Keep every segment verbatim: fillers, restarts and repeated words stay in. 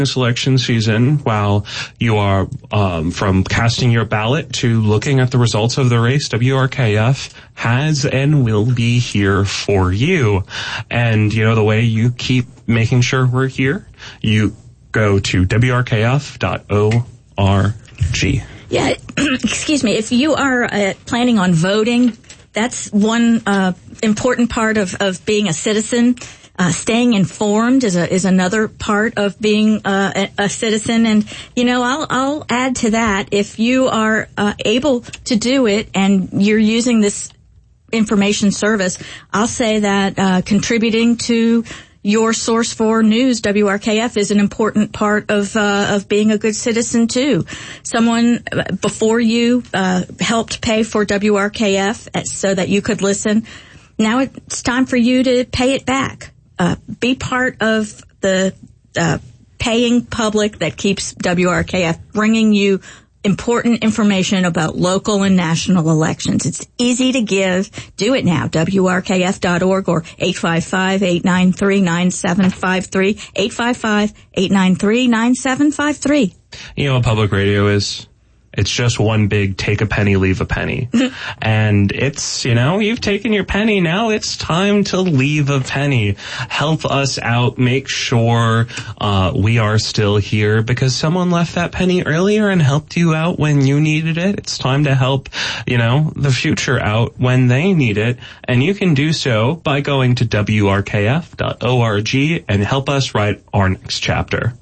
this election season, while you are um, from casting your ballot to looking at the results of the race, W R K F has and will be here for you. And, you know, the way you keep making sure we're here, you go to W R K F dot org. Yeah, excuse me. If you are uh, planning on voting, that's one uh, important part of, of being a citizen. Uh, staying informed is a, is another part of being uh, a, a citizen. And, you know, I'll, I'll add to that. If you are uh, able to do it and you're using this information service, I'll say that uh, contributing to your source for news, W R K F, is an important part of uh, of being a good citizen too. Someone before you uh, helped pay for W R K F so that you could listen. Now it's time for you to pay it back. Uh, be part of the uh, paying public that keeps W R K F bringing you important information about local and national elections. It's easy to give. Do it now. W R K F dot org or eight five five, eight nine three, nine seven five three, eight five five, eight nine three, nine seven five three. You know what public radio is? It's just one big take a penny, leave a penny. And it's, you know, you've taken your penny. Now it's time to leave a penny. Help us out. Make sure uh we are still here because someone left that penny earlier and helped you out when you needed it. It's time to help, you know, the future out when they need it. And you can do so by going to W R K F dot org and help us write our next chapter.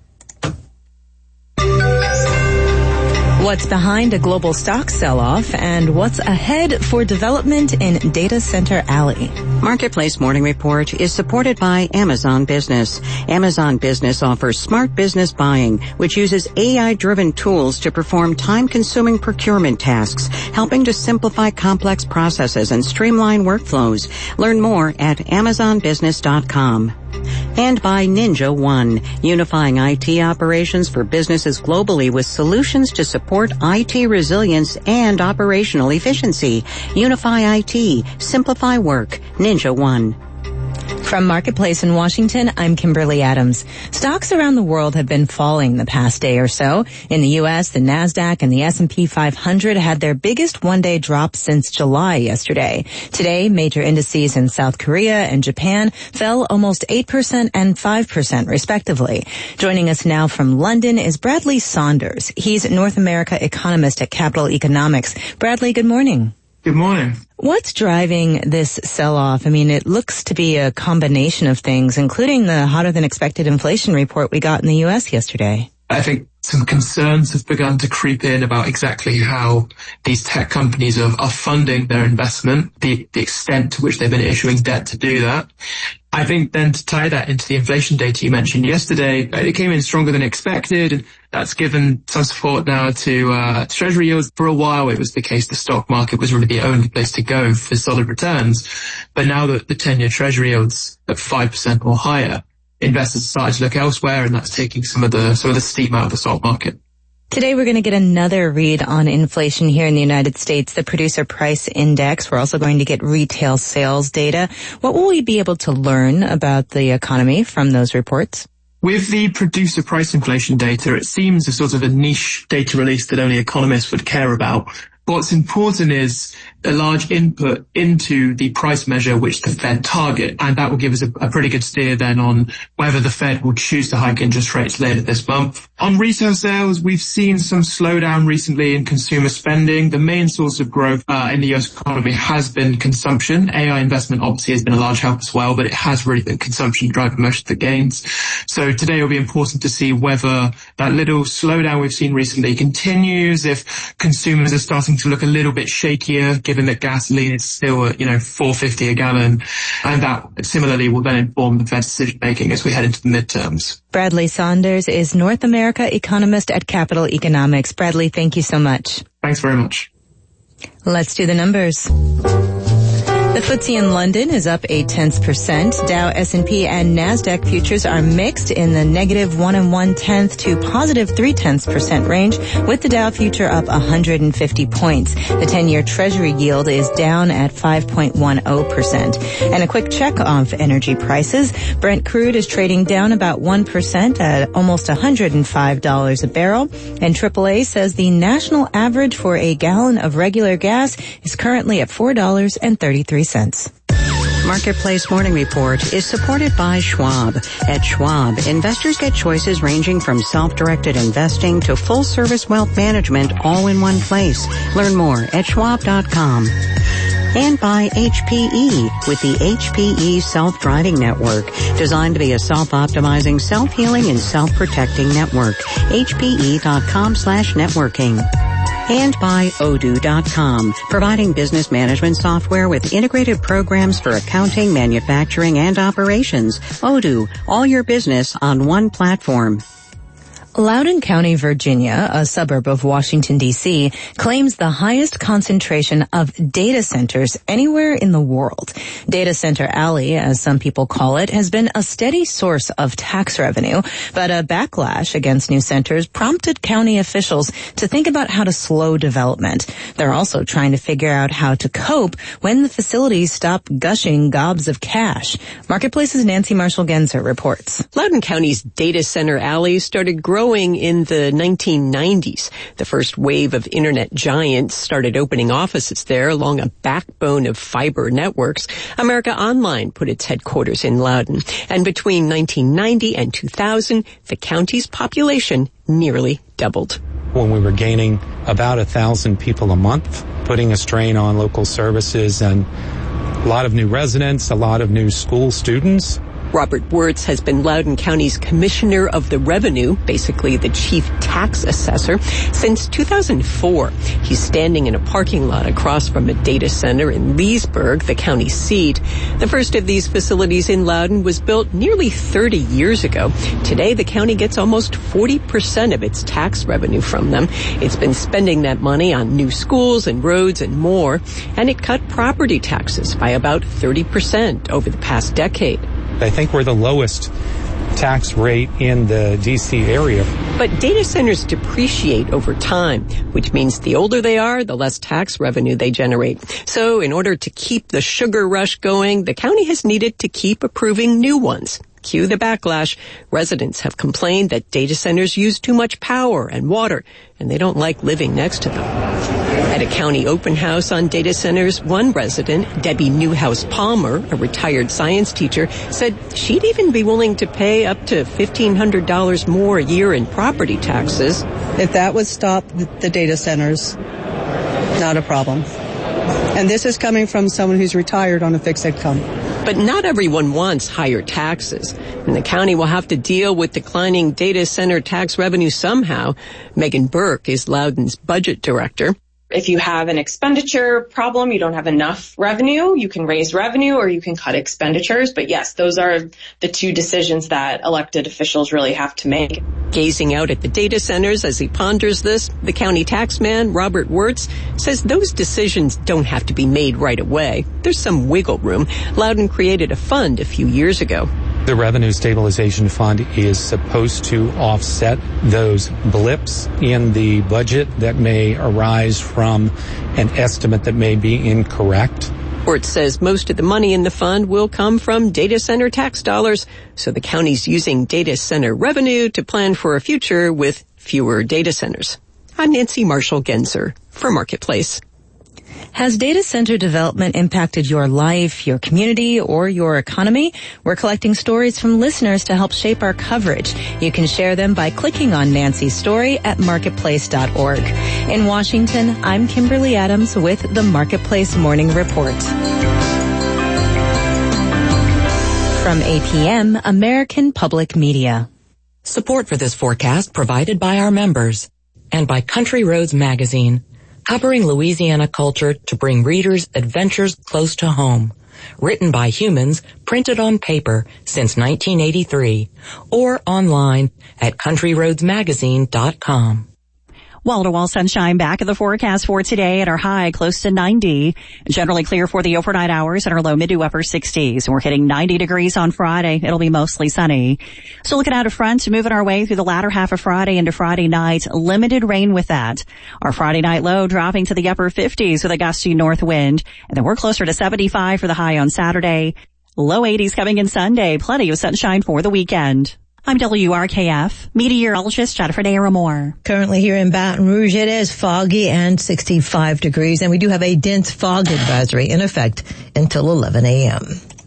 What's behind a global stock sell-off and what's ahead for development in Data Center Alley? Marketplace Morning Report is supported by Amazon Business. Amazon Business offers smart business buying, which uses A I-driven tools to perform time-consuming procurement tasks, helping to simplify complex processes and streamline workflows. Learn more at amazon business dot com. And by Ninja One, unifying I T operations for businesses globally with solutions to support I T resilience and operational efficiency. Unify I T, simplify work. Ninja One. From Marketplace in Washington, I'm Kimberly Adams. Stocks around the world have been falling the past day or so. In the U S, the NASDAQ and the S and P five hundred had their biggest one-day drop since July yesterday. Today, major indices in South Korea and Japan fell almost eight percent and five percent respectively. Joining us now from London is Bradley Saunders. He's North America economist at Capital Economics. Bradley, good morning. Good morning. What's driving this sell-off? I mean, it looks to be a combination of things, including the hotter-than-expected inflation report we got in the U S yesterday. I think some concerns have begun to creep in about exactly how these tech companies are, are funding their investment, the, the extent to which they've been issuing debt to do that. I think then to tie that into the inflation data you mentioned yesterday, it came in stronger than expected, and that's given some support now to uh, Treasury yields. For a while, it was the case the stock market was really the only place to go for solid returns. But now that the ten-year Treasury yields at five percent or higher, investors started to look elsewhere, and that's taking some of the some of the steam out of the stock market. Today we're going to get another read on inflation here in the United States, the Producer Price Index. We're also going to get retail sales data. What will we be able to learn about the economy from those reports? With the producer price inflation data, it seems a sort of a niche data release that only economists would care about. What's important is a large input into the price measure which the Fed target, and that will give us a, a pretty good steer then on whether the Fed will choose to hike interest rates later this month. On retail sales, we've seen some slowdown recently in consumer spending. The main source of growth uh, in the U S economy has been consumption. A I investment obviously has been a large help as well, but it has really been consumption driving most of the gains. So today it will be important to see whether that little slowdown we've seen recently continues, if consumers are starting to look a little bit shakier, given that gasoline is still at, you know, four fifty a gallon. And that similarly will then inform the Fed's decision making as we head into the midterms. Bradley Saunders is North America economist at Capital Economics. Bradley, thank you so much. Thanks very much. Let's do the numbers. The The F T S E in London is up eight tenths percent. Dow, S and P, and NASDAQ futures are mixed in the negative one and one tenth to positive three tenths percent range, with the Dow future up one hundred fifty points. The ten-year Treasury yield is down at five point one zero percent. And a quick check of energy prices. Brent crude is trading down about one percent at almost one hundred five dollars a barrel. And triple A says the national average for a gallon of regular gas is currently at four dollars and thirty-three cents. Marketplace Morning Report is supported by Schwab. At Schwab, investors get choices ranging from self-directed investing to full-service wealth management all in one place. Learn more at schwab dot com. And by H P E with the H P E Self-Driving Network, designed to be a self-optimizing, self-healing, and self-protecting network. H P E dot com slash networking. And by Odoo dot com, providing business management software with integrated programs for accounting, manufacturing, and operations. Odoo, all your business on one platform. Loudoun County, Virginia, a suburb of Washington, D C, claims the highest concentration of data centers anywhere in the world. Data Center Alley, as some people call it, has been a steady source of tax revenue, but a backlash against new centers prompted county officials to think about how to slow development. They're also trying to figure out how to cope when the facilities stop gushing gobs of cash. Marketplace's Nancy Marshall-Genzer reports. Loudoun County's Data Center Alley started growing in the nineteen nineties. The first wave of internet giants started opening offices there along a backbone of fiber networks. America Online put its headquarters in Loudoun. And between nineteen ninety and two thousand, the county's population nearly doubled. When we were gaining about a thousand people a month, putting a strain on local services and a lot of new residents, a lot of new school students. Robert Wirtz has been Loudoun County's Commissioner of the Revenue, basically the chief tax assessor, since two thousand four. He's standing in a parking lot across from a data center in Leesburg, the county seat. The first of these facilities in Loudoun was built nearly thirty years ago. Today, the county gets almost forty percent of its tax revenue from them. It's been spending that money on new schools and roads and more, and it cut property taxes by about thirty percent over the past decade. I think we're the lowest tax rate in the D C area. But data centers depreciate over time, which means the older they are, the less tax revenue they generate. So in order to keep the sugar rush going, the county has needed to keep approving new ones. Cue the backlash. Residents have complained that data centers use too much power and water, and they don't like living next to them. At a county open house on data centers, one resident, Debbie Newhouse Palmer, a retired science teacher, said she'd even be willing to pay up to fifteen hundred dollars more a year in property taxes. If that would stop the data centers, not a problem. And this is coming from someone who's retired on a fixed income. But not everyone wants higher taxes, and the county will have to deal with declining data center tax revenue somehow. Megan Burke is Loudoun's budget director. If you have an expenditure problem, you don't have enough revenue, you can raise revenue or you can cut expenditures. But yes, those are the two decisions that elected officials really have to make. Gazing out at the data centers as he ponders this, the county taxman, Robert Wirtz, says those decisions don't have to be made right away. There's some wiggle room. Loudoun created a fund a few years ago. The Revenue Stabilization Fund is supposed to offset those blips in the budget that may arise from an estimate that may be incorrect. Wirtz says most of the money in the fund will come from data center tax dollars, so the county's using data center revenue to plan for a future with fewer data centers. I'm Nancy Marshall-Genzer for Marketplace. Has data center development impacted your life, your community, or your economy? We're collecting stories from listeners to help shape our coverage. You can share them by clicking on Nancy's story at marketplace dot org. In Washington, I'm Kimberly Adams with the Marketplace Morning Report. From A P M, American Public Media. Support for this forecast provided by our members and by Country Roads Magazine, covering Louisiana culture to bring readers adventures close to home. Written by humans, printed on paper since nineteen eighty-three, or online at country roads magazine dot com. Wall-to-wall sunshine back in the forecast for today at our high close to ninety. Generally clear for the overnight hours at our low mid to upper sixties. We're hitting ninety degrees on Friday. It'll be mostly sunny. So looking out of front, moving our way through the latter half of Friday into Friday night. Limited rain with that. Our Friday night low dropping to the upper fifties with a gusty north wind. And then we're closer to seventy-five for the high on Saturday. Low eighties coming in Sunday. Plenty of sunshine for the weekend. I'm W R K F meteorologist Jennifer Naramore. Currently here in Baton Rouge, it is foggy and sixty-five degrees, and we do have a dense fog advisory in effect until eleven a.m.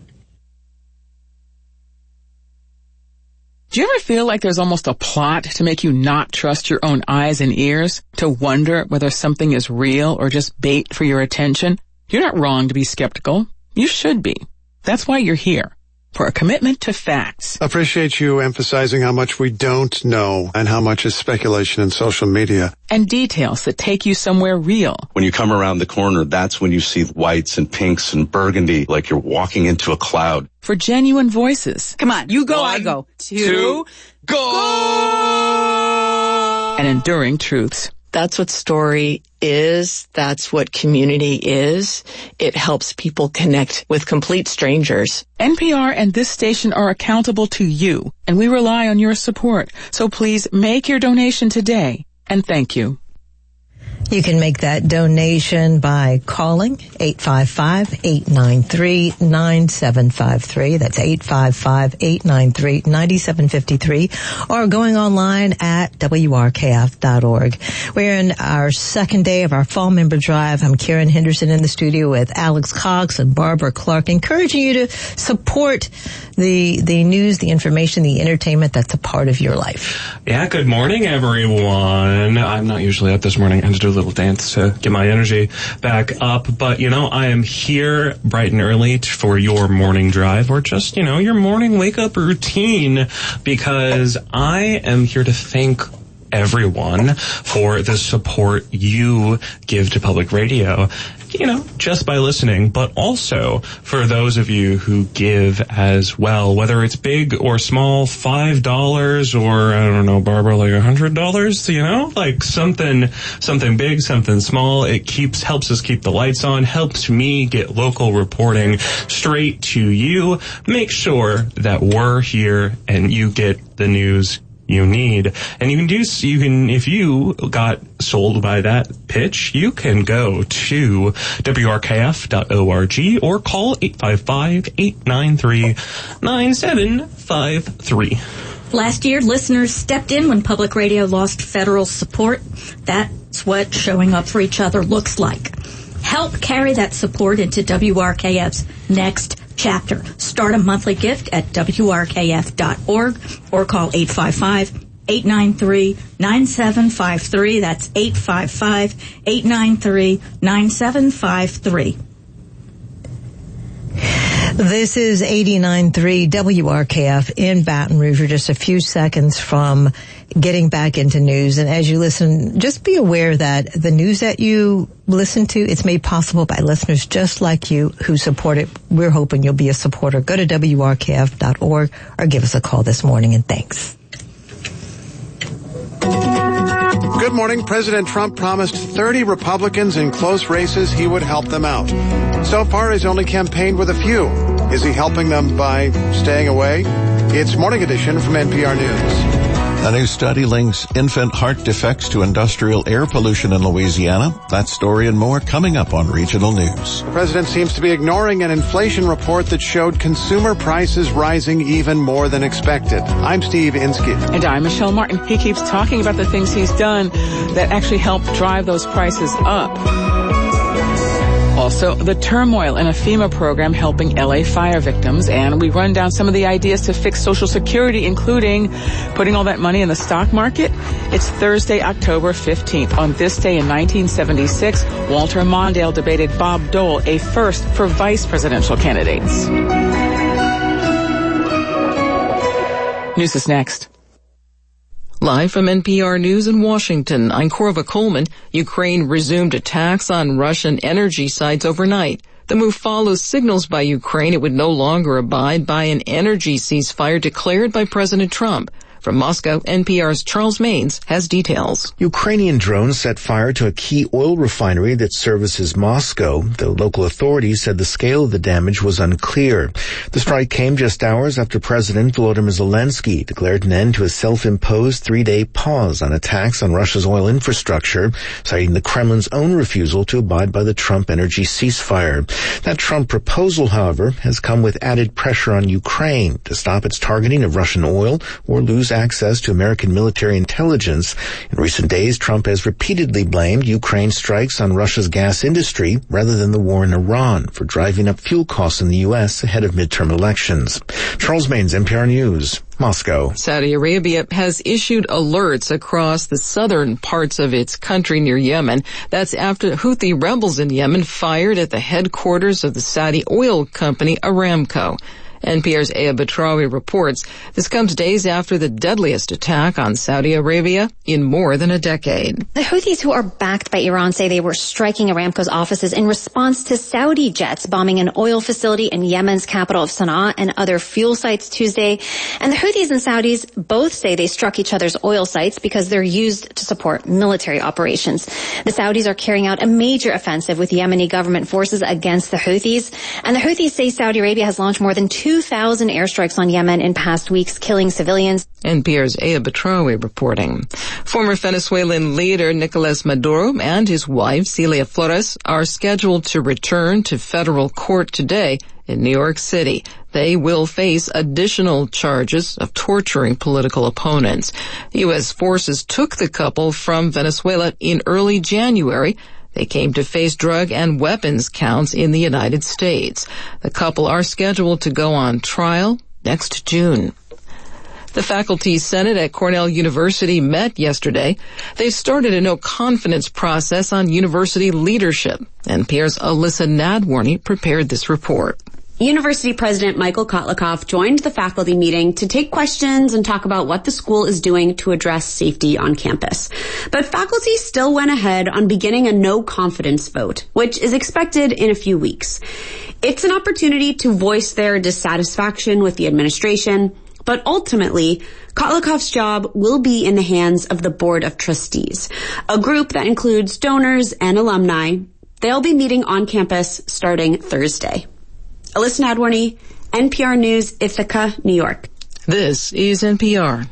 Do you ever feel like there's almost a plot to make you not trust your own eyes and ears, to wonder whether something is real or just bait for your attention? You're not wrong to be skeptical. You should be. That's why you're here. For a commitment to facts. Appreciate you emphasizing how much we don't know and how much is speculation in social media. And details that take you somewhere real. When you come around the corner, that's when you see whites and pinks and burgundy, like you're walking into a cloud. For genuine voices. Come on, you go, One, I go. Two, two go! go! And enduring truths. That's what story is. That's what community is. It helps people connect with complete strangers. N P R and this station are accountable to you, and we rely on your support. So please make your donation today, and thank you. You can make that donation by calling eight five five, eight nine three, nine seven five three. That's eight five five, eight nine three, nine seven five three, or going online at W R K F dot org. We're in our second day of our Fall Member Drive. I'm Karen Henderson in the studio with Alex Cox and Barbara Clark, encouraging you to support the the news, the information, the entertainment that's a part of your life. Yeah, good morning, everyone. I'm not usually up this morning. I had to do a little dance to get my energy back up. But, you know, I am here bright and early t- for your morning drive, or just, you know, your morning wake-up routine, because I am here to thank everyone for the support you give to public radio, you know, just by listening, but also for those of you who give as well, whether it's big or small, five dollars or, I don't know, Barbara, like a hundred dollars, you know, like something, something big, something small. It keeps, helps us keep the lights on, helps me get local reporting straight to you. Make sure that we're here and you get the news you need. And you can do, you can, if you got sold by that pitch, you can go to W R K F dot org or call eight five five, eight nine three, nine seven five three. Last year, listeners stepped in when public radio lost federal support. That's what showing up for each other looks like. Help carry that support into W R K F's next chapter. Start a monthly gift at W R K F dot org or call eight five five, eight nine three, nine seven five three. That's eight five five, eight nine three, nine seven five three. This is eighty-nine point three W R K F in Baton Rouge. We're just a few seconds from getting back into news. And as you listen, just be aware that the news that you listen to, it's made possible by listeners just like you who support it. We're hoping you'll be a supporter. Go to W R K F dot org or give us a call this morning, and thanks. Good morning. President Trump promised thirty Republicans in close races he would help them out. So far, he's only campaigned with a few. Is he helping them by staying away? It's Morning Edition from N P R News. A new study links infant heart defects to industrial air pollution in Louisiana. That story and more coming up on Regional News. The president seems to be ignoring an inflation report that showed consumer prices rising even more than expected. I'm Steve Inskeep. And I'm Michelle Martin. He keeps talking about the things he's done that actually help drive those prices up. Also, the turmoil in a FEMA program helping L A fire victims, and we run down some of the ideas to fix Social Security, including putting all that money in the stock market. It's Thursday, October fifteenth. On this day in nineteen seventy-six, Walter Mondale debated Bob Dole, a first for vice presidential candidates. News is next. Live from N P R News in Washington, I'm Korva Coleman. Ukraine resumed attacks on Russian energy sites overnight. The move follows signals by Ukraine it would no longer abide by an energy ceasefire declared by President Trump. From Moscow, N P R's Charles Maines has details. Ukrainian drones set fire to a key oil refinery that services Moscow, though local authorities said the scale of the damage was unclear. The strike came just hours after President Volodymyr Zelensky declared an end to a self-imposed three-day pause on attacks on Russia's oil infrastructure, citing the Kremlin's own refusal to abide by the Trump energy ceasefire. That Trump proposal, however, has come with added pressure on Ukraine to stop its targeting of Russian oil or lose access to American military intelligence. In recent days, Trump has repeatedly blamed Ukraine's strikes on Russia's gas industry rather than the war in Iran for driving up fuel costs in the U S ahead of midterm elections. Charles Maines, N P R News, Moscow. Saudi Arabia has issued alerts across the southern parts of its country near Yemen. That's after Houthi rebels in Yemen fired at the headquarters of the Saudi oil company Aramco. N P R's Aya Batrawi reports this comes days after the deadliest attack on Saudi Arabia in more than a decade. The Houthis, who are backed by Iran, say they were striking Aramco's offices in response to Saudi jets bombing an oil facility in Yemen's capital of Sana'a and other fuel sites Tuesday. And the Houthis and Saudis both say they struck each other's oil sites because they're used to support military operations. The Saudis are carrying out a major offensive with Yemeni government forces against the Houthis. And the Houthis say Saudi Arabia has launched more than two thousand airstrikes on Yemen in past weeks, killing civilians. N P R's Aya Batrawi reporting. Former Venezuelan leader Nicolas Maduro and his wife Celia Flores are scheduled to return to federal court today in New York City. They will face additional charges of torturing political opponents. U S forces took the couple from Venezuela in early January. They came to face drug and weapons counts in the United States. The couple are scheduled to go on trial next June. The Faculty Senate at Cornell University met yesterday. They started a no-confidence process on university leadership. N P R's Alyssa Nadworny prepared this report. University President Michael Kotlikoff joined the faculty meeting to take questions and talk about what the school is doing to address safety on campus. But faculty still went ahead on beginning a no-confidence vote, which is expected in a few weeks. It's an opportunity to voice their dissatisfaction with the administration, but ultimately, Kotlikoff's job will be in the hands of the Board of Trustees, a group that includes donors and alumni. They'll be meeting on campus starting Thursday. Alyssa Nadworny, N P R News, Ithaca, New York. This is N P R.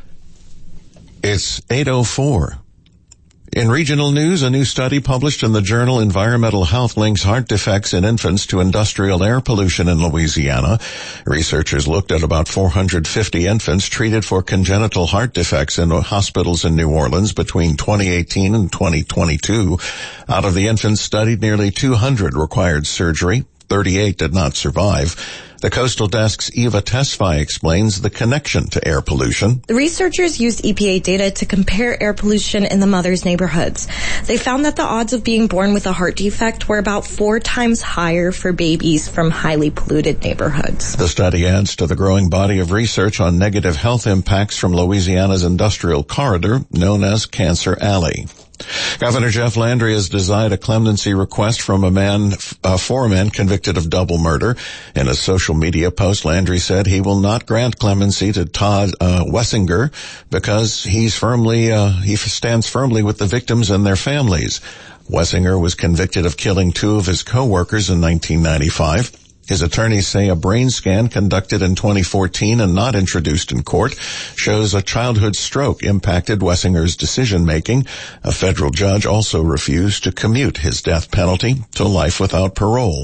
It's eight oh four. In regional news, a new study published in the journal Environmental Health links heart defects in infants to industrial air pollution in Louisiana. Researchers looked at about four hundred fifty infants treated for congenital heart defects in hospitals in New Orleans between twenty eighteen and twenty twenty-two. Out of the infants studied, nearly two hundred required surgery. thirty-eight did not survive. The Coastal Desk's Eva Tesfaye explains the connection to air pollution. The researchers used E P A data to compare air pollution in the mothers' neighborhoods. They found that the odds of being born with a heart defect were about four times higher for babies from highly polluted neighborhoods. The study adds to the growing body of research on negative health impacts from Louisiana's industrial corridor known as Cancer Alley. Governor Jeff Landry has denied a clemency request from a man, uh, for a man convicted of double murder. In a social media post, Landry said he will not grant clemency to Todd uh, Wessinger because he's firmly, uh, he stands firmly with the victims and their families. Wessinger was convicted of killing two of his co-workers in nineteen ninety-five. His attorneys say a brain scan conducted in twenty fourteen and not introduced in court shows a childhood stroke impacted Wessinger's decision-making. A federal judge also refused to commute his death penalty to life without parole.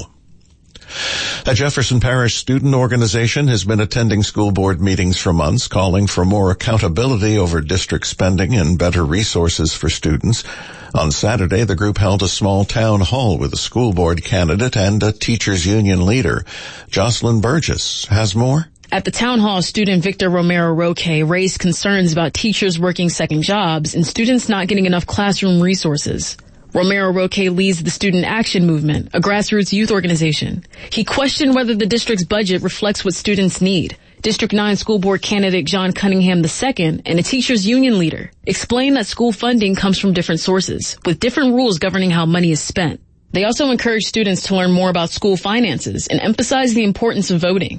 A Jefferson Parish student organization has been attending school board meetings for months, calling for more accountability over district spending and better resources for students. On Saturday, the group held a small town hall with a school board candidate and a teachers union leader. Jocelyn Burgess has more. At the town hall, student Victor Romero Roque raised concerns about teachers working second jobs and students not getting enough classroom resources. Romero Roque leads the Student Action Movement, a grassroots youth organization. He questioned whether the district's budget reflects what students need. District nine school board candidate John Cunningham the second and a teachers union leader explained that school funding comes from different sources, with different rules governing how money is spent. They also encourage students to learn more about school finances and emphasize the importance of voting.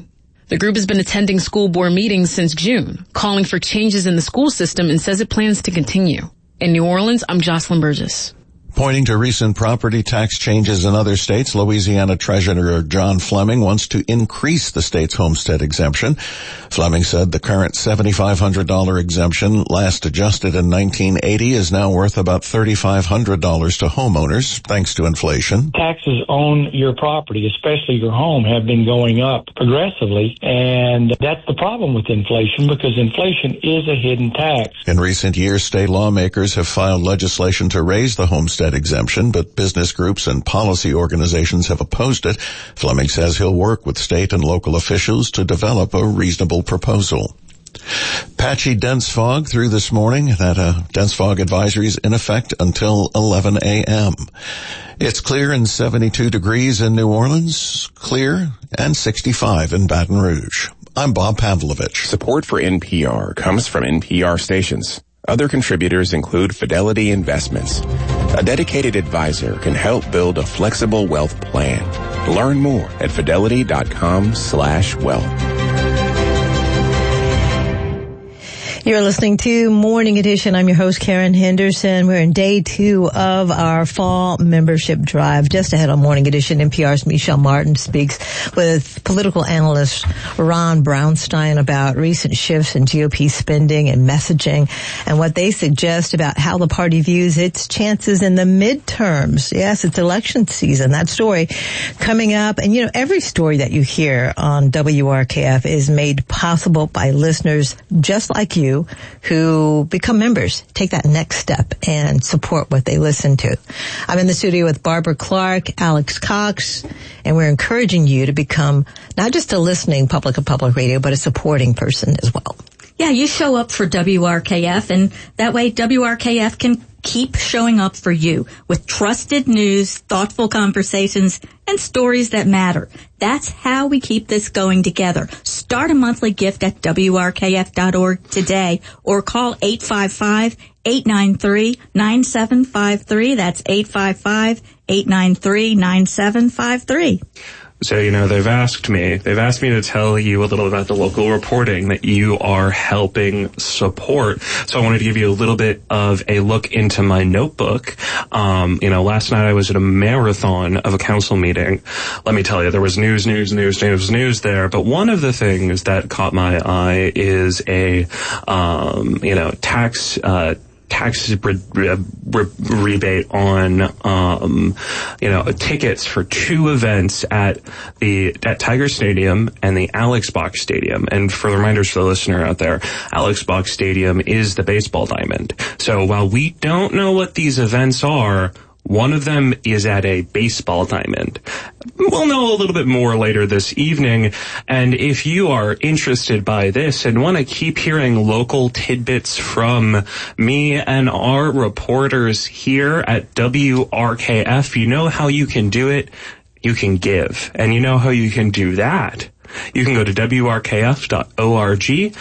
The group has been attending school board meetings since June, calling for changes in the school system and says it plans to continue. In New Orleans, I'm Jocelyn Burgess. Pointing to recent property tax changes in other states, Louisiana Treasurer John Fleming wants to increase the state's homestead exemption. Fleming said the current seven thousand five hundred dollars exemption, last adjusted in nineteen eighty, is now worth about three thousand five hundred dollars to homeowners, thanks to inflation. Taxes on your property, especially your home, have been going up progressively, and that's the problem with inflation, because inflation is a hidden tax. In recent years, state lawmakers have filed legislation to raise the homestead exemption, but business groups and policy organizations have opposed it. Fleming says he'll work with state and local officials to develop a reasonable proposal. Patchy dense fog through this morning. That uh, dense fog advisory is in effect until eleven a.m. It's clear and seventy-two degrees in New Orleans, clear and sixty-five in Baton Rouge. I'm Bob Pavlovich. Support for N P R comes from N P R stations. Other contributors include Fidelity Investments. A dedicated advisor can help build a flexible wealth plan. Learn more at fidelity.com slash wealth. You're listening to Morning Edition. I'm your host, Karen Henderson. We're in day two of our fall membership drive. Just ahead on Morning Edition, N P R's Michelle Martin speaks with political analyst Ron Brownstein about recent shifts in G O P spending and messaging and what they suggest about how the party views its chances in the midterms. Yes, it's election season. That story coming up. And, you know, every story that you hear on W R K F is made possible by listeners just like you, who become members, take that next step and support what they listen to. I'm in the studio with Barbara Clark, Alex Cox, and we're encouraging you to become not just a listening public of public radio, but a supporting person as well. Yeah, you show up for W R K F, and that way W R K F can keep showing up for you with trusted news, thoughtful conversations, and stories that matter. That's how we keep this going together. Start a monthly gift at W R K F dot org today or call eight five five, eight nine three, nine seven five three. That's eight five five, eight nine three, nine seven five three. So, you know, they've asked me, they've asked me to tell you a little about the local reporting that you are helping support. So I wanted to give you a little bit of a look into my notebook. Um, you know, last night I was at a marathon of a council meeting. Let me tell you, there was news, news, news, news, news there. But one of the things that caught my eye is a, um, you know, tax, uh, tax re- re- rebate on, um, you know, tickets for two events at the, at Tiger Stadium and the Alex Box Stadium. And for the reminders for the listener out there, Alex Box Stadium is the baseball diamond. So while we don't know what these events are, one of them is at a baseball diamond. We'll know a little bit more later this evening. And if you are interested by this and want to keep hearing local tidbits from me and our reporters here at W R K F, you know how you can do it. You can give. And you know how you can do that. You can go to W R K F dot org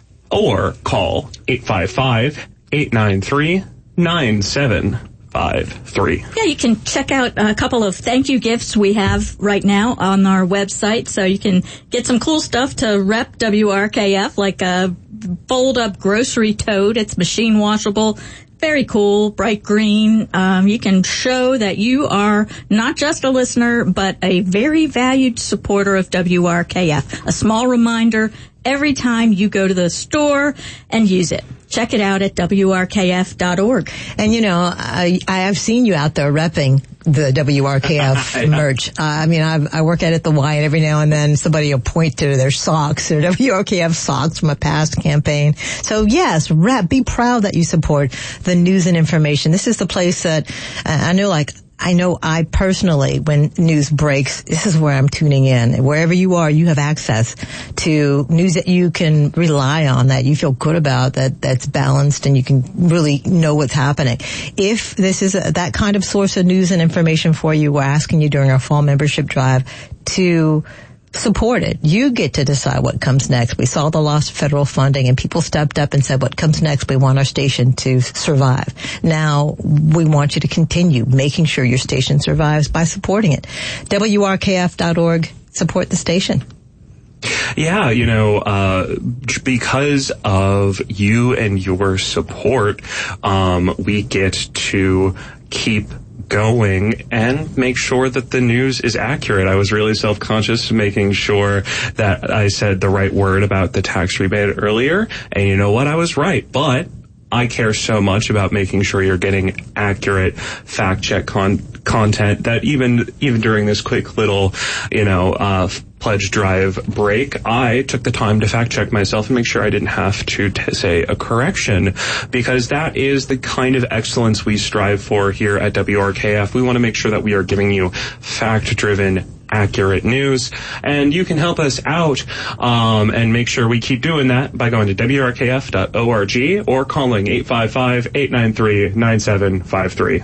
or call eight five five, eight nine three, nine seven five three. Yeah, you can check out a couple of thank you gifts we have right now on our website, so you can get some cool stuff to rep W R K F, like a fold-up grocery tote. It's machine washable. Very cool, bright green. Um, you can show that you are not just a listener, but a very valued supporter of W R K F. A small reminder every time you go to the store and use it. Check it out at W R K F dot org. And, you know, I, I have seen you out there repping the W R K F yeah. merch. Uh, I mean, I've, I work at it the Y, and every now and then somebody will point to their socks or W R K F socks from a past campaign. So, yes, rep, be proud that you support the news and information. This is the place that uh, I know, like, I know I personally, when news breaks, this is where I'm tuning in. Wherever you are, you have access to news that you can rely on, that you feel good about, that that's balanced, and you can really know what's happening. If this is a, that kind of source of news and information for you, we're asking you during our fall membership drive to support it. You get to decide what comes next. We saw the loss of federal funding, and people stepped up and said, what comes next? We want our station to survive. Now, we want you to continue making sure your station survives by supporting it. W R K F dot org. Support the station. Yeah, you know, uh, because of you and your support, um, we get to keep going and make sure that the news is accurate. I was really self-conscious making sure that I said the right word about the tax rebate earlier. And you know what? I was right. But I care so much about making sure you're getting accurate fact check con- content that even, even during this quick little, you know, uh, pledge drive break, I took the time to fact check myself and make sure I didn't have to t- say a correction, because that is the kind of excellence we strive for here at W R K F. We want to make sure that we are giving you fact-driven, accurate news, and you can help us out um, and make sure we keep doing that by going to W R K F dot org or calling eight five five, eight nine three, nine seven five three.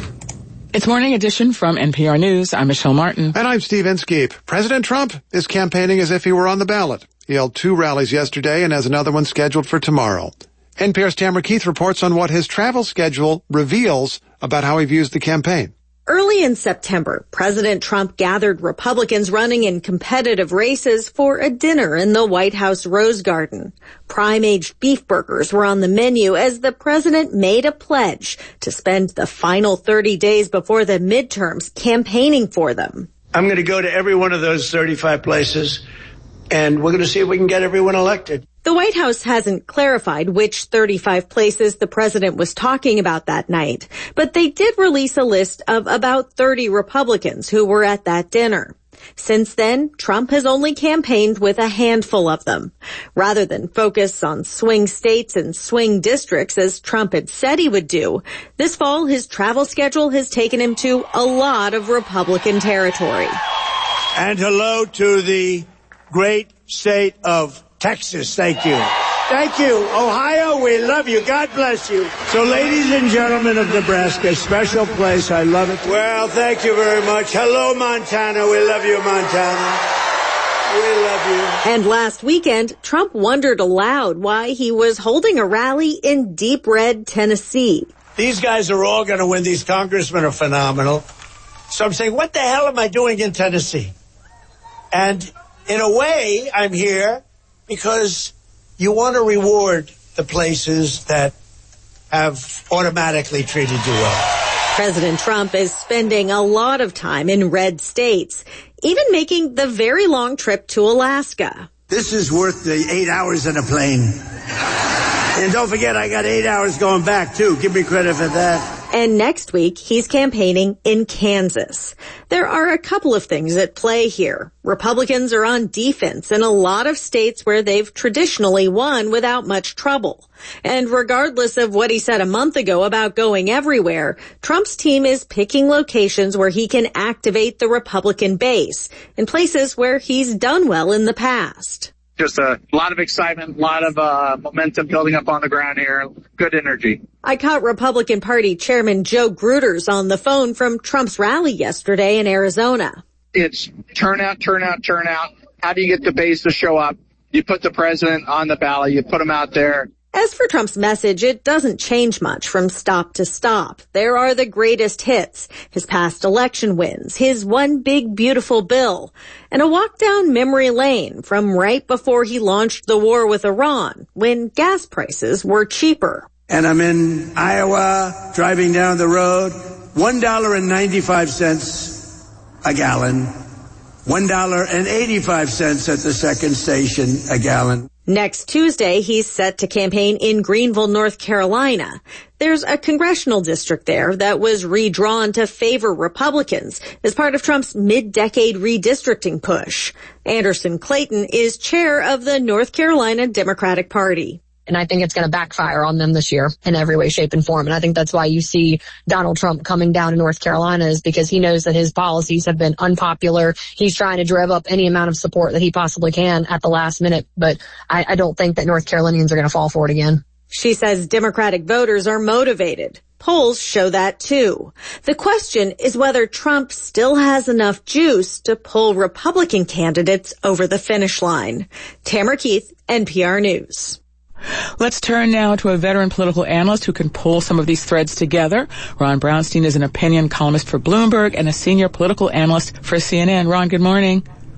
It's Morning Edition from N P R News. I'm Michelle Martin. And I'm Steve Inskeep. President Trump is campaigning as if he were on the ballot. He held two rallies yesterday and has another one scheduled for tomorrow. N P R's Tamara Keith reports on what his travel schedule reveals about how he views the campaign. Early in September, President Trump gathered Republicans running in competitive races for a dinner in the White House Rose Garden. Prime-aged beef burgers were on the menu as the president made a pledge to spend the final thirty days before the midterms campaigning for them. I'm going to go to every one of those thirty-five places, and we're going to see if we can get everyone elected. The White House hasn't clarified which thirty-five places the president was talking about that night, but they did release a list of about thirty Republicans who were at that dinner. Since then, Trump has only campaigned with a handful of them. Rather than focus on swing states and swing districts as Trump had said he would do, this fall his travel schedule has taken him to a lot of Republican territory. And hello to the great state of Texas. Thank you. Thank you. Ohio, we love you. God bless you. So, ladies and gentlemen of Nebraska, special place. I love it. Well, thank you very much. Hello, Montana. We love you, Montana. We love you. And last weekend, Trump wondered aloud why he was holding a rally in deep red Tennessee. These guys are all going to win. These congressmen are phenomenal. So I'm saying, what the hell am I doing in Tennessee? And in a way, I'm here because you want to reward the places that have automatically treated you well. President Trump is spending a lot of time in red states, even making the very long trip to Alaska. This is worth the eight hours in a plane. And don't forget, I got eight hours going back, too. Give me credit for that. And next week, he's campaigning in Kansas. There are a couple of things at play here. Republicans are on defense in a lot of states where they've traditionally won without much trouble. And regardless of what he said a month ago about going everywhere, Trump's team is picking locations where he can activate the Republican base in places where he's done well in the past. Just a lot of excitement, a lot of uh, momentum building up on the ground here. Good energy. I caught Republican Party Chairman Joe Gruters on the phone from Trump's rally yesterday in Arizona. It's turnout, turnout, turnout. How do you get the base to show up? You put the president on the ballot. You put him out there. As for Trump's message, it doesn't change much from stop to stop. There are the greatest hits, his past election wins, his one big beautiful bill, and a walk down memory lane from right before he launched the war with Iran, when gas prices were cheaper. And I'm in Iowa, driving down the road, one dollar and ninety-five cents a gallon, one dollar and eighty-five cents at the second station a gallon. Next Tuesday, he's set to campaign in Greenville, North Carolina. There's a congressional district there that was redrawn to favor Republicans as part of Trump's mid-decade redistricting push. Anderson Clayton is chair of the North Carolina Democratic Party. And I think it's going to backfire on them this year in every way, shape, and form. And I think that's why you see Donald Trump coming down to North Carolina, is because he knows that his policies have been unpopular. He's trying to drive up any amount of support that he possibly can at the last minute. But I, I don't think that North Carolinians are going to fall for it again. She says Democratic voters are motivated. Polls show that too. The question is whether Trump still has enough juice to pull Republican candidates over the finish line. Tamara Keith, N P R News. Let's turn now to a veteran political analyst who can pull some of these threads together. Ron Brownstein is an opinion columnist for Bloomberg and a senior political analyst for C N N. Ron, good morning.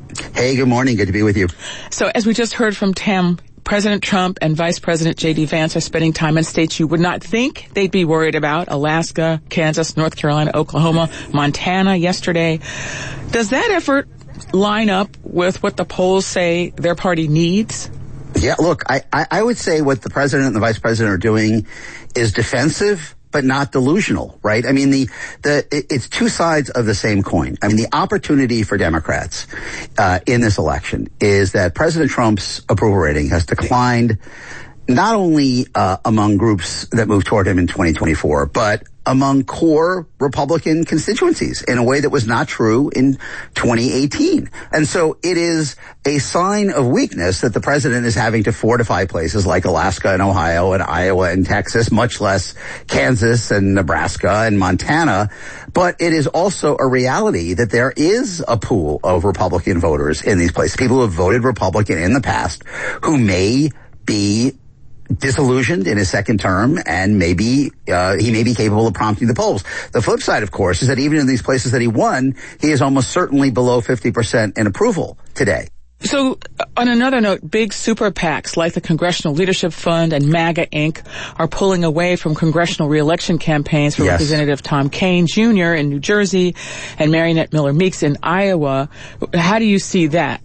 Hey, good morning. Good to be with you. So as we just heard from Tam, President Trump and Vice President J D. Vance are spending time in states you would not think they'd be worried about: Alaska, Kansas, North Carolina, Oklahoma, Montana yesterday. Does that effort line up with what the polls say their party needs? Yeah, look, I, I, I would say what the president and the vice president are doing is defensive, but not delusional, right? I mean, the, the, it's two sides of the same coin. I mean, the opportunity for Democrats, uh, in this election is that President Trump's approval rating has declined not only, uh, among groups that move toward him in twenty twenty-four, but among core Republican constituencies in a way that was not true in twenty eighteen. And so it is a sign of weakness that the president is having to fortify places like Alaska and Ohio and Iowa and Texas, much less Kansas and Nebraska and Montana. But it is also a reality that there is a pool of Republican voters in these places, people who have voted Republican in the past who may be disillusioned in his second term, and maybe uh, he may be capable of prompting the polls. The flip side, of course, is that even in these places that he won, he is almost certainly below fifty percent in approval today. So, on another note, big super PACs like the Congressional Leadership Fund and MAGA Incorporated are pulling away from congressional reelection campaigns for yes. Representative Tom Kean Junior in New Jersey and Marionette Miller Meeks in Iowa. How do you see that?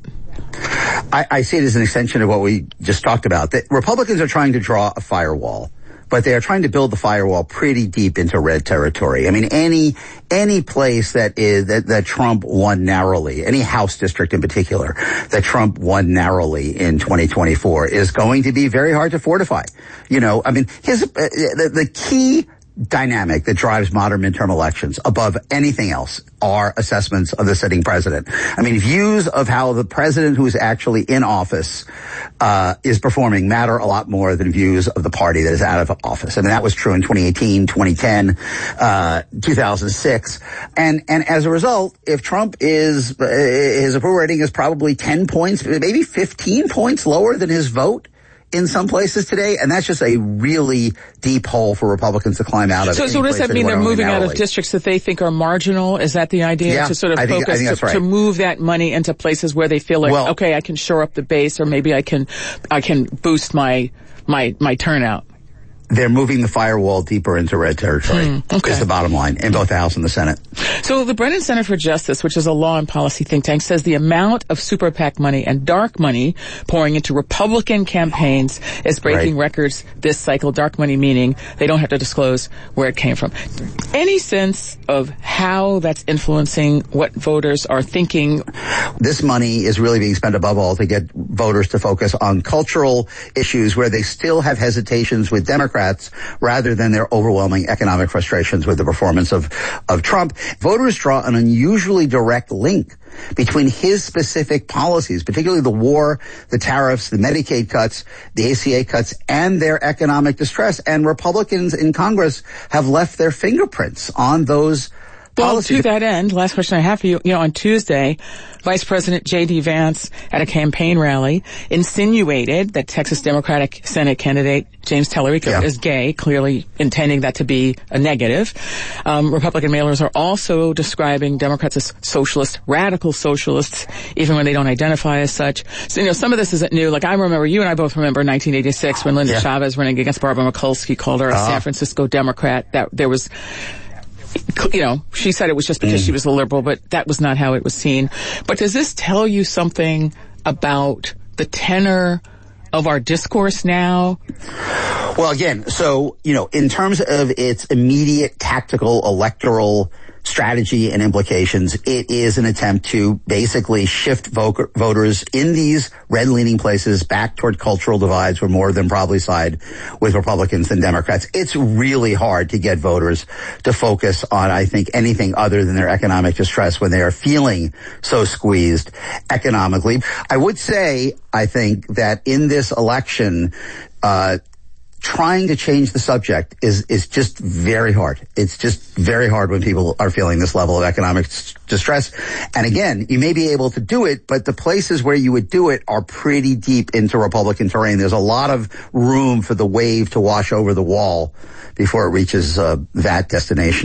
I, I see it as an extension of what we just talked about. That Republicans are trying to draw a firewall, but they are trying to build the firewall pretty deep into red territory. I mean, any any place that is that, that Trump won narrowly, any House district in particular that Trump won narrowly in twenty twenty-four is going to be very hard to fortify. You know, I mean, his uh, the, the key dynamic that drives modern midterm elections above anything else are assessments of the sitting president. I mean, views of how the president who is actually in office uh is performing matter a lot more than views of the party that is out of office. I mean, that was true in twenty eighteen, twenty ten, uh two thousand six. And and as a result, if Trump is uh, his approval rating is probably ten points, maybe fifteen points lower than his vote in some places today, and that's just a really deep hole for Republicans to climb out of. So, so does that mean they're moving out of districts that they think are marginal? Is that the idea? Yeah, to sort of I think, focus, I think that's to, right. to move that money into places where they feel like, well, okay, I can shore up the base, or maybe I can, I can boost my, my, my turnout. They're moving the firewall deeper into red territory. Mm, okay. Is the bottom line in both the House and the Senate. So the Brennan Center for Justice, which is a law and policy think tank, says the amount of super PAC money and dark money pouring into Republican campaigns is breaking right. records this cycle. Dark money meaning they don't have to disclose where it came from. Any sense of how that's influencing what voters are thinking? This money is really being spent above all to get voters to focus on cultural issues where they still have hesitations with Democrats rather than their overwhelming economic frustrations with the performance of, of Trump. Voters draw an unusually direct link between his specific policies, particularly the war, the tariffs, the Medicaid cuts, the A C A cuts, and their economic distress. And Republicans in Congress have left their fingerprints on those Well, policies. to that end, last question I have for you, you know, on Tuesday, Vice President J D. Vance at a campaign rally insinuated that Texas Democratic Senate candidate James Tellerico yeah. is gay, clearly intending that to be a negative. Um, Republican mailers are also describing Democrats as socialist, radical socialists, even when they don't identify as such. So, you know, some of this isn't new. Like, I remember, you and I both remember nineteen eighty-six when Linda yeah. Chavez running against Barbara Mikulski called her a uh-huh. San Francisco Democrat. That there was... You know, she said it was just because mm. she was a liberal, but that was not how it was seen. But does this tell you something about the tenor of our discourse now? Well, again, so, you know, in terms of its immediate tactical electoral strategy and implications, it is an attempt to basically shift vo- voters in these red-leaning places back toward cultural divides where more of them probably side with Republicans than Democrats. It's really hard to get voters to focus on, I think, anything other than their economic distress when they are feeling so squeezed economically. I would say, I think, that in this election, uh, trying to change the subject is, is just very hard. It's just very hard when people are feeling this level of economic distress. And again, you may be able to do it, but the places where you would do it are pretty deep into Republican terrain. There's a lot of room for the wave to wash over the wall before it reaches uh, that destination.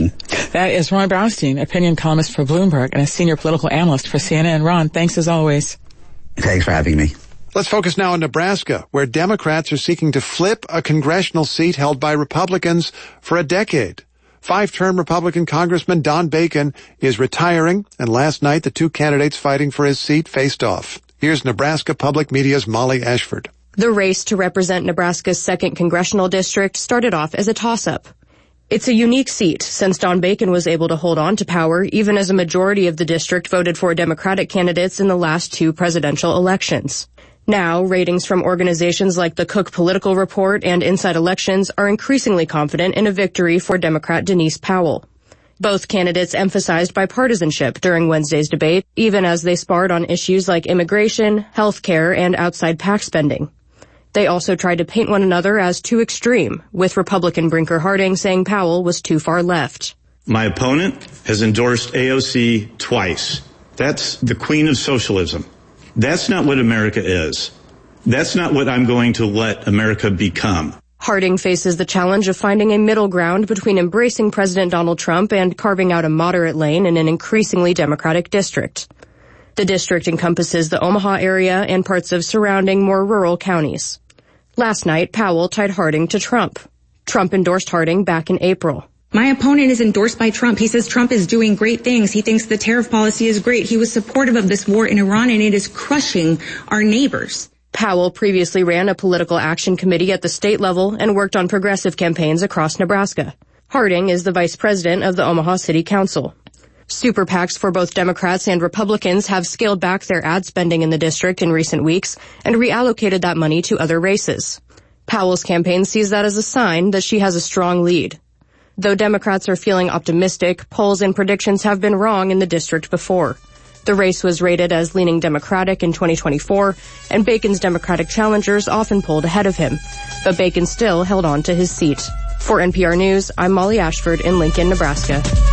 That is Ron Brownstein, opinion columnist for Bloomberg and a senior political analyst for C N N. Ron, thanks as always. Thanks for having me. Let's focus now on Nebraska, where Democrats are seeking to flip a congressional seat held by Republicans for a decade. Five-term Republican Congressman Don Bacon is retiring, and last night the two candidates fighting for his seat faced off. Here's Nebraska Public Media's Molly Ashford. The race to represent Nebraska's second congressional district started off as a toss-up. It's a unique seat, since Don Bacon was able to hold on to power even as a majority of the district voted for Democratic candidates in the last two presidential elections. Now, ratings from organizations like the Cook Political Report and Inside Elections are increasingly confident in a victory for Democrat Denise Powell. Both candidates emphasized bipartisanship during Wednesday's debate, even as they sparred on issues like immigration, health care, and outside PAC spending. They also tried to paint one another as too extreme, with Republican Brinker Harding saying Powell was too far left. My opponent has endorsed A O C twice. That's the queen of socialism. That's not what America is. That's not what I'm going to let America become. Harding faces the challenge of finding a middle ground between embracing President Donald Trump and carving out a moderate lane in an increasingly Democratic district. The district encompasses the Omaha area and parts of surrounding more rural counties. Last night, Powell tied Harding to Trump. Trump endorsed Harding back in April. My opponent is endorsed by Trump. He says Trump is doing great things. He thinks the tariff policy is great. He was supportive of this war in Iran, and it is crushing our neighbors. Powell previously ran a political action committee at the state level and worked on progressive campaigns across Nebraska. Harding is the vice president of the Omaha City Council. Super PACs for both Democrats and Republicans have scaled back their ad spending in the district in recent weeks and reallocated that money to other races. Powell's campaign sees that as a sign that she has a strong lead. Though Democrats are feeling optimistic, polls and predictions have been wrong in the district before. The race was rated as leaning Democratic in twenty twenty-four, and Bacon's Democratic challengers often polled ahead of him. But Bacon still held on to his seat. For N P R News, I'm Molly Ashford in Lincoln, Nebraska.